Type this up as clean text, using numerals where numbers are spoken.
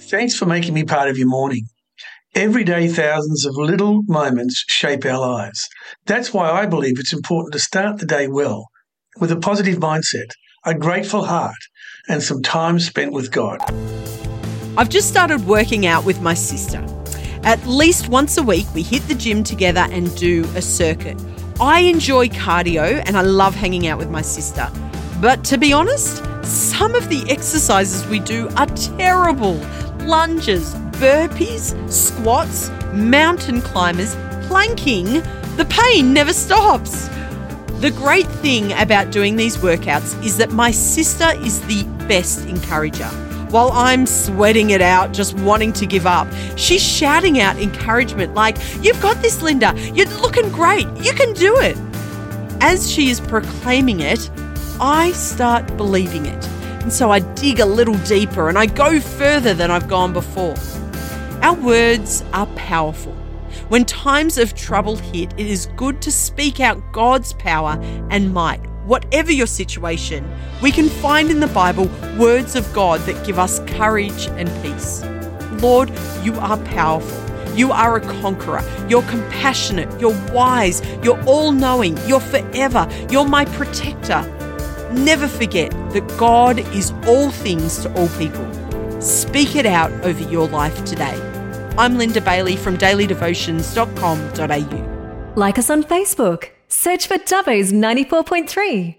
Thanks for making me part of your morning. Every day, thousands of little moments shape our lives. That's why I believe it's important to start the day well, with a positive mindset, a grateful heart, and some time spent with God. I've just started working out with my sister. At least once a week, we hit the gym together and do a circuit. I enjoy cardio and I love hanging out with my sister. But to be honest, some of the exercises we do are terrible. Lunges, burpees, squats, mountain climbers, planking. The pain never stops. The great thing about doing these workouts is that my sister is the best encourager. While I'm sweating it out, just wanting to give up, she's shouting out encouragement like, "You've got this, Linda. You're looking great. You can do it." As she is proclaiming it, I start believing it. And so I dig a little deeper and I go further than I've gone before. Our words are powerful. When times of trouble hit, it is good to speak out God's power and might. Whatever your situation, we can find in the Bible words of God that give us courage and peace. Lord, you are powerful. You are a conqueror. You're compassionate. You're wise. You're all-knowing. You're forever. You're my protector. Never forget that God is all things to all people. Speak it out over your life today. I'm Linda Bailey from dailydevotions.com.au. Like us on Facebook. Search for Dubbo's 94.3.